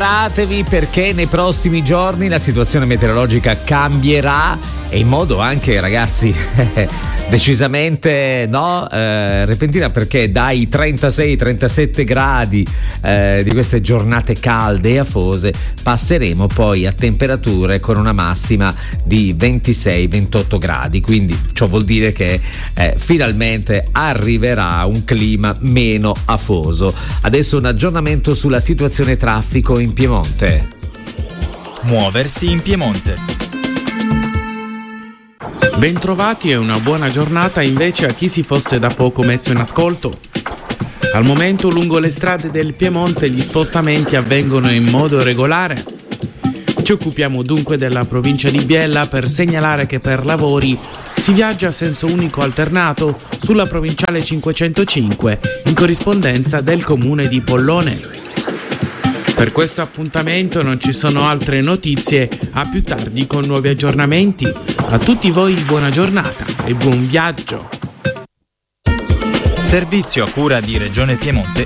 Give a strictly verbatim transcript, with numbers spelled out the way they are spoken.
preparatevi perché nei prossimi giorni la situazione meteorologica cambierà e in modo anche, ragazzi, decisamente no, eh, repentina, perché dai trentasei trentasette gradi eh, di queste giornate calde e afose passeremo poi a temperature con una massima di ventisei ventotto gradi, quindi ciò vuol dire che eh, finalmente arriverà un clima meno afoso. Adesso un aggiornamento sulla situazione traffico in Piemonte. Muoversi in Piemonte. Bentrovati e una buona giornata invece a chi si fosse da poco messo in ascolto. Al momento lungo le strade del Piemonte gli spostamenti avvengono in modo regolare. Ci occupiamo dunque della provincia di Biella per segnalare che per lavori si viaggia a senso unico alternato sulla provinciale cinquecentocinque in corrispondenza del comune di Pollone. Per questo appuntamento non ci sono altre notizie, a più tardi con nuovi aggiornamenti. A tutti voi buona giornata e buon viaggio. Servizio a cura di Regione Piemonte